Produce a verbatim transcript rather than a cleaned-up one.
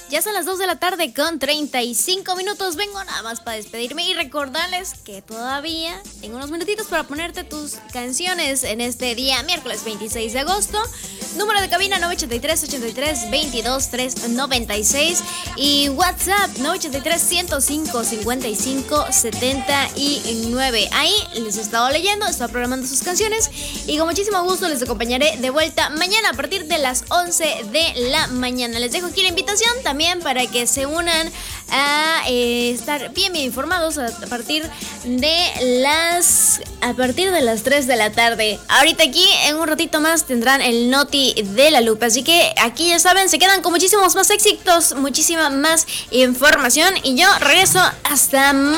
Ya son las dos de la tarde con treinta y cinco minutos. Vengo nada más para despedirme y recordarles que todavía tengo unos minutitos para ponerte tus canciones en este día, miércoles veintiséis de agosto. Número de cabina nueve ocho tres, ocho tres, veintidós, trescientos noventa y seis y WhatsApp nueve ocho tres, ciento cinco, cincuenta y cinco, setenta y nueve. Ahí les he estado leyendo, he estado programando sus canciones y con muchísimo gusto les acompañaré de vuelta mañana a partir de las once de la mañana. Les dejo aquí la invitación también para que se unan a eh, estar bien bien informados a partir de las a partir de las tres de la tarde. Ahorita aquí en un ratito más tendrán el Noti de la Lupa, así que aquí ya saben, se quedan con muchísimos más éxitos, muchísima más información y yo regreso hasta mañana.